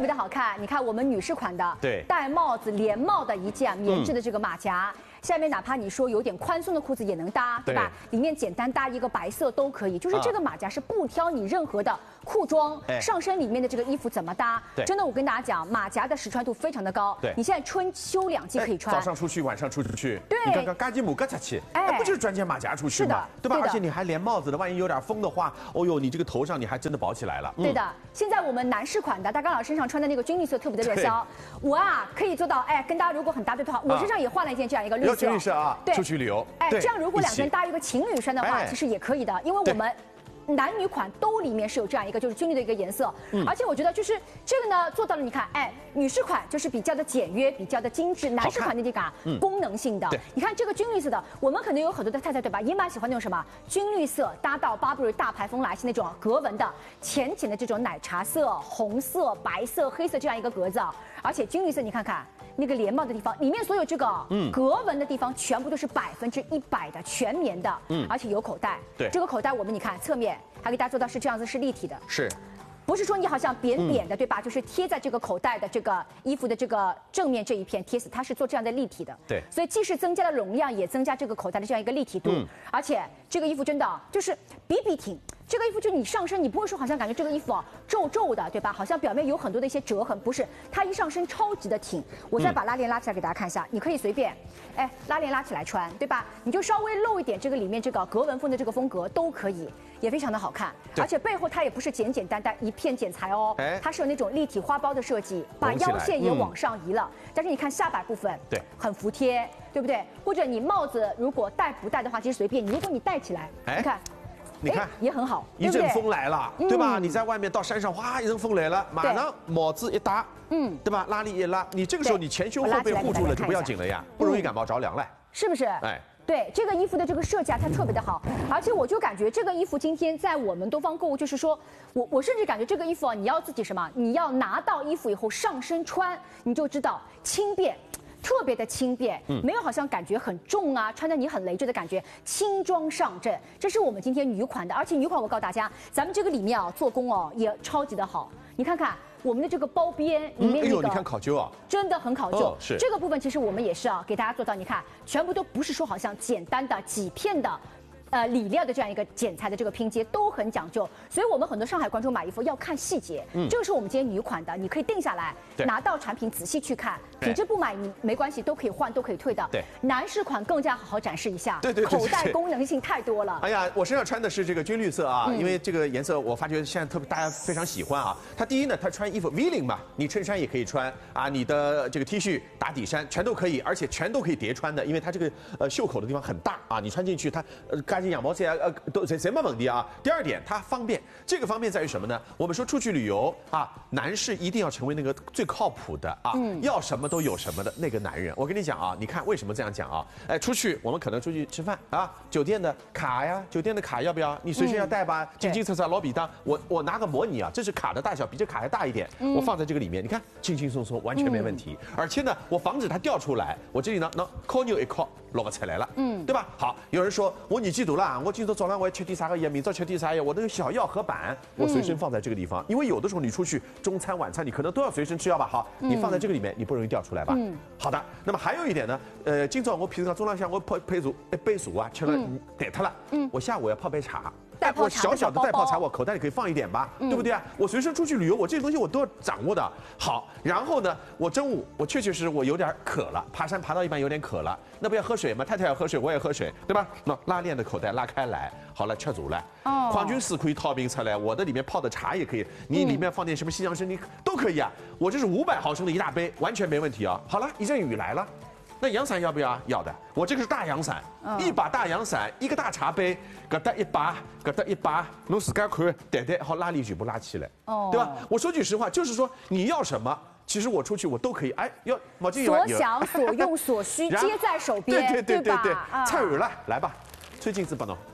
别的好看。你看我们女士款的， 对， 戴帽子连帽的一件棉质的这个马甲。下面哪怕你说有点宽松的裤子也能搭，对吧？里面简单搭一个白色都可以，就是这个马甲是不挑你任何的裤装，上身里面的这个衣服怎么搭？真的，我跟大家讲，马甲的实穿度非常的高。 对， 你现在春秋两季可以穿， 早上出去，晚上出去。 对， 你刚刚赶紧抹个出去，不就是穿件马甲出去吗？对吧？而且你还连帽子的，万一有点风的话，哦呦，你这个头上你还真的保起来了。 对的，现在我们男士款的，大刚老师身上穿的那个军绿色特别的热销，我啊可以做到，跟大家如果很搭配的话，我身上也换了一件这样一个绿色。 军绿色啊。 对， 出去旅游， 这样如果两个人搭一个情侣衫的话，其实也可以的，因为我们男女款都里面是有这样一个就是军绿的一个颜色，而且我觉得就是这个呢做到了，你看，女士款就是比较的简约，比较的精致，男士款那个功能性的，你看这个军绿色的，我们可能有很多的太太对吧，也蛮喜欢那种什么军绿色搭到 Burberry 大牌风来是那种格纹的浅浅的这种奶茶色、红色、白色、黑色这样一个格子，而且军绿色你看看。那个连帽的地方，里面所有这个格纹的地方，全部都是100%的全棉的，而且有口袋。对，这个口袋我们你看侧面还给大家做到是这样子，是立体的。是。不是说你好像扁扁的，对吧？就是贴在这个口袋的这个衣服的这个正面这一片贴死，它是做这样的立体的。对，所以既是增加了容量，也增加这个口袋的这样一个立体度。而且这个衣服真的就是比比挺，这个衣服就你上身，你不会说好像感觉这个衣服皱皱的，对吧？好像表面有很多的一些折痕，不是，它一上身超级的挺。我再把拉链拉起来给大家看一下，你可以随便，拉链拉起来穿，对吧？你就稍微露一点这个里面这个格纹风的这个风格都可以。也非常的好看，而且背后它也不是简简单单一片剪裁哦，它是有那种立体花苞的设计，把腰线也往上移了。但是你看下摆部分，对，很服帖，对不对？或者你帽子如果戴不戴的话，其实随便你，如果你戴起来，你看也很好， 一阵风来了，对吧？你在外面到山上，哗，一阵风来了，马上帽子一搭，对吧？拉链一拉，你这个时候你前胸后背护住了就不要紧了呀，不容易感冒着凉了， 是不是？对这个衣服的这个设计它特别的好，而且我就感觉这个衣服今天在我们东方购物，就是说我甚至感觉这个衣服你要自己什么，你要拿到衣服以后上身穿，你就知道轻便。特别的轻便，没有好像感觉很重啊，穿着你很累赘的感觉，轻装上阵。这是我们今天女款的，而且女款我告诉大家，咱们这个里面做工也超级的好。你看看我们的这个包边里面那个， 你看考究啊， 真的很考究。 是这个部分其实我们也是给大家做到，你看全部都不是说好像简单的几片的。里料的这样一个剪裁的这个拼接都很讲究，所以我们很多上海观众买衣服要看细节。这个是我们今天女款的，你可以定下来，拿到产品仔细去看，品质不满意没关系，都可以换，都可以退的。对，男士款更加好好展示一下，对，口袋功能性太多了。 哎呀，我身上穿的是这个军绿色啊，因为这个颜色我发觉现在特别大家非常喜欢啊。它第一呢，它穿衣服 V 领嘛，你衬衫也可以穿啊，你的这个 T 恤打底衫全都可以，而且全都可以叠穿的，因为它这个袖口的地方很大啊，你穿进去它干净养毛线都谁没问题啊。第二点，它方便，这个方便在于什么呢？我们说出去旅游啊，男士一定要成为那个最靠谱的啊，要什么都有什么的那个男人。我跟你讲啊，你看为什么这样讲啊？出去我们可能出去吃饭啊，酒店的卡呀，酒店的卡要不要？你随身要带吧，金金色色老笔当。我拿个模拟啊，这是卡的大小比这卡还大一点，我放在这个里面，你看轻轻松松，完全没问题。而且呢，我防止它掉出来，我这里呢能扣扭一扣，落个出来了，对吧？好，有人说我年纪大了，我今早早上我要吃点啥个药，明早吃点啥药，我那个小药盒板我随身放在这个地方，因为有的时候你出去中餐晚餐你可能都要随身吃药吧，好，你放在这个里面你不容易掉出来吧？好的。那么还有一点呢，今早我平时中浪向我配一杯茶啊，吃了带脱了，我下午要泡杯茶。我小小的袋泡茶，我口袋里可以放一点吧，对不对啊？我随身出去旅游，我这些东西我都要掌握的。好，然后呢，我中午我确实我有点渴了，爬山爬到一半有点渴了，那不要喝水吗？太太要喝水，我也喝水，对吧？那拉链的口袋拉开来，好了，吃足了。矿泉水可以套冰出来，我的里面泡的茶也可以，你里面放点什么西洋参，你都可以啊。我这是500毫升的一大杯，完全没问题啊。好了，一阵雨来了。那阳伞要不要？要的，我这个是大阳伞，一把大阳伞，一个大茶杯，搿搭一把，搿搭一把，侬自家看，带好拉链全部拉起来，对吧？我说句实话，就是说你要什么，其实我出去我都可以，要毛巾有， 所想所用所需皆在手边， 对，差完了，来吧，吹镜子吧侬。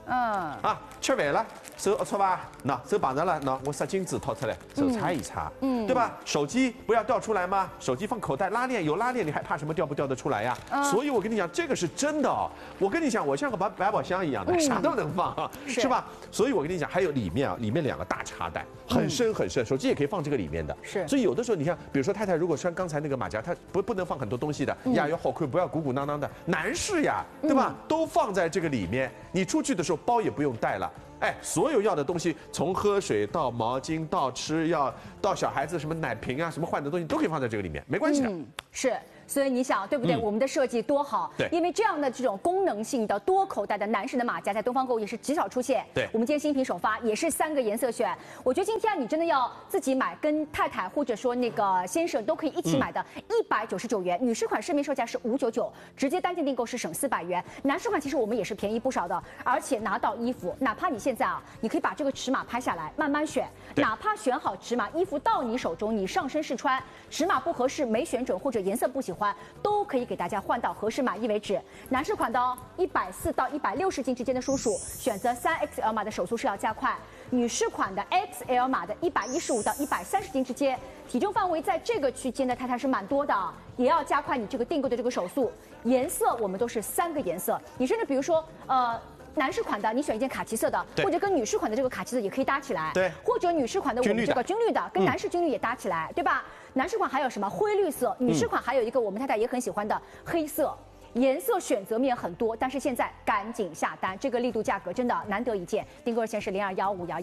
吃饭了，手搓吧，手绑上了，我杀金子掏出来，手擦一擦，对吧？手机不要掉出来吗？手机放口袋，拉链有拉链，你还怕什么掉不掉得出来呀？所以我跟你讲，这个是真的哦。我跟你讲，我像个百宝箱一样的，啥都能放，是吧？所以我跟你讲，还有里面2个大插袋，很深很深，手机也可以放这个里面的。是。所以有的时候你看，比如说太太如果穿刚才那个马甲，她不能放很多东西的呀，要好看，不要鼓鼓囊囊的。男士呀，对吧？都放在这个里面，你出去的时候包也不用带了。所有要的东西，从喝水到毛巾到吃药，到小孩子什么奶瓶啊，什么换的东西都可以放在这个里面，没关系的。 是。所以你想，对不对？我们的设计多好。对。因为这样的这种功能性的多口袋的男士的马甲，在东方购物也是极少出现。对。我们今天新品首发也是3个颜色选。我觉得今天你真的要自己买，跟太太或者说那个先生都可以一起买的，199元。女士款市面售价是599，直接单件订购是省400元。男士款其实我们也是便宜不少的，而且拿到衣服，哪怕你现在你可以把这个尺码拍下来，慢慢选。哪怕选好尺码，衣服到你手中，你上身试穿，尺码不合适、没选准或者颜色不喜欢，都可以给大家换到合适满意为止。男士款的140到160斤之间的叔叔，选择3XL 码的手速是要加快；女士款的 XL 码的115到130斤之间，体重范围在这个区间的太太是蛮多的，也要加快你这个订购的这个手速。颜色我们都是3个颜色，你甚至比如说男士款的，你选一件卡其色的，或者跟女士款的这个卡其色也可以搭起来。对，或者女士款的我们这个军绿的，跟男士军绿也搭起来，对吧？男士款还有什么灰绿色，女士款还有一个我们太太也很喜欢的黑色。颜色选择面很多，但是现在赶紧下单，这个力度价格真的难得一见。订购热线是021511。